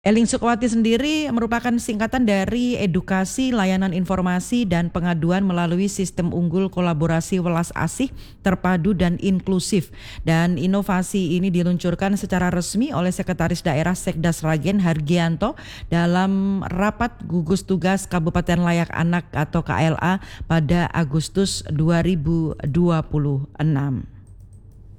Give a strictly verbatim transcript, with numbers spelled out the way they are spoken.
Eling Sukwati sendiri merupakan singkatan dari Edukasi, Layanan Informasi, dan Pengaduan melalui Sistem Unggul Kolaborasi Welas Asih, Terpadu dan Inklusif. Dan inovasi ini diluncurkan secara resmi oleh Sekretaris Daerah Sekda Sragen Hargianto dalam rapat gugus tugas Kabupaten Layak Anak atau K L A pada Agustus dua ribu dua puluh enam.